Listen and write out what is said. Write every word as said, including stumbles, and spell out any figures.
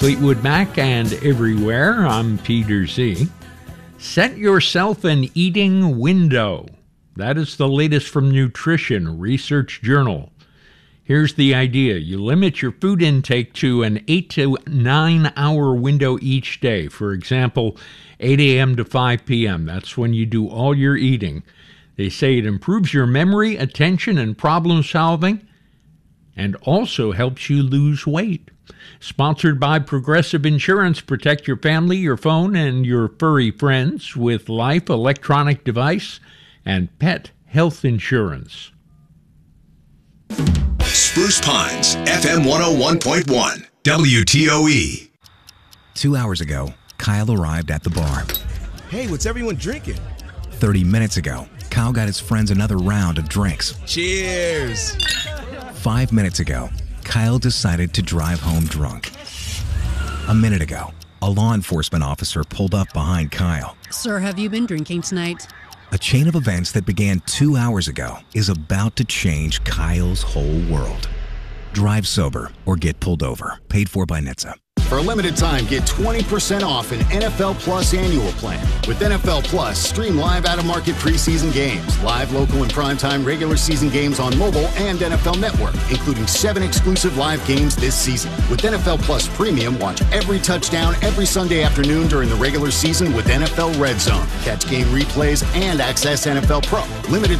Fleetwood Mac and everywhere, I'm Peter Z. Set yourself an eating window. That is the latest from Nutrition Research Journal. Here's the idea. You limit your food intake to an eight to nine hour window each day. For example, eight a.m. to five p.m. That's when you do all your eating. They say it improves your memory, attention, and problem solving, and also helps you lose weight. Sponsored by Progressive Insurance. Protect your family, your phone, and your furry friends with Life electronic device and pet health insurance. Spruce Pines, F M one oh one point one, W T O E. Two hours ago, Kyle arrived at the bar. Hey, what's everyone drinking? Thirty minutes ago, Kyle got his friends another round of drinks. Cheers! Five minutes ago, Kyle decided to drive home drunk. A minute ago, a law enforcement officer pulled up behind Kyle. Sir, have you been drinking tonight? A chain of events that began two hours ago is about to change Kyle's whole world. Drive sober or get pulled over. Paid for by N H T S A. For a limited time, get twenty percent off an N F L Plus annual plan. With N F L Plus, stream live out-of-market preseason games, live local and primetime regular season games on mobile and N F L Network, including seven exclusive live games this season. With N F L Plus Premium, watch every touchdown every Sunday afternoon during the regular season with N F L Red Zone. Catch game replays and access N F L Pro. Limited